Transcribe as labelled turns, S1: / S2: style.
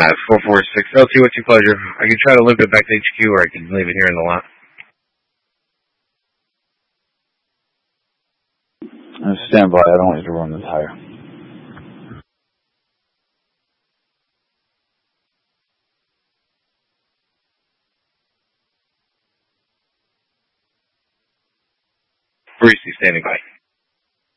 S1: Matt 446. LT, what's your pleasure? I can try to limp it back to HQ, or I can leave it here in the lot.
S2: Stand by. I don't want you to run the tire.
S1: Barista standing by.